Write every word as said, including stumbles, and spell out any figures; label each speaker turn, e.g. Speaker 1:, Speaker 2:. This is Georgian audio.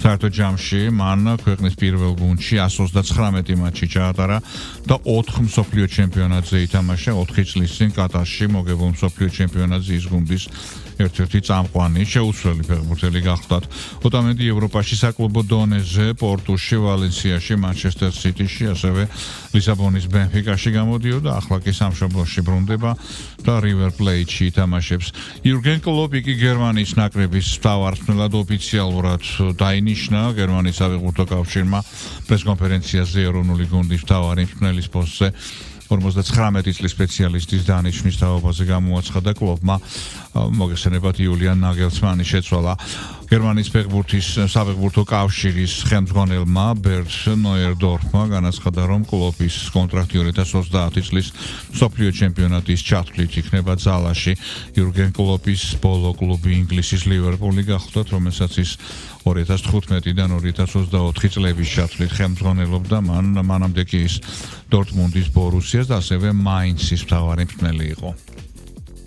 Speaker 1: საერთო ჯამში მან ქვეყნის პირველ გუნდში one twenty-nine მატჩი ჩაატარა და ოთხ მსოფლიო ჩემპიონატზე ითამაშა, ოთხი წლის წინ კატარში მოგებულ მსოფლიო ჩემპიონატზე ის გუნდის ერთ-ერთი წამყვანი შეუცვლელი ფეხბურთელი გახლდათ. ოტამენდი ევროპაში საკლუბო დონეზე, პორტუში, ვალენსიაში, მანჩესტერ სიტიში, ასევე ლისაბონის ბენფიკაში გამოდიოდა, ახლა კი სამშობლოში ბრუნდება და რივერ პლეიტში ითამაშებს. იურგენ კლოპი კი გერმანიის ნაკრების მთავარწმუნებლად ოფიციალურად დაინიშნა გერმანიის საფეხბურთო კავშირმა პრესკონფერენციაზე ეროვნული გუნდის მთავარი მწვრთნელის პოსტზე. forty-nine წლის სპეციალისტის დანიშვნის თავობაზე გამოაცხადა კლოპმა მოგესალმებით იულიან ნაგელსმანი შეცვალა გერმანიის ფეხბურთის საფეხბურთო კავშირის ხელმძღვანელმა ბერტ ნოიერდორფმა განაცხადა რომ კლოპის კონტრაქტი two thousand twenty წლის მსოფლიო ჩემპიონატის ჩათვლით იქნება ძალაში იურგენ კლოპის ბოლო კლუბი ინგლისის ლივერპული გახლდათ რომელსაც ის two thousand fifteen-დან two thousand twenty-four წლების ჩათვლით ხელმძღვანელობდა მან მანამდე კი ის დორტმუნდის ბორუსიას და ასევე მაინცის მთავარი მწვრთნელი იყო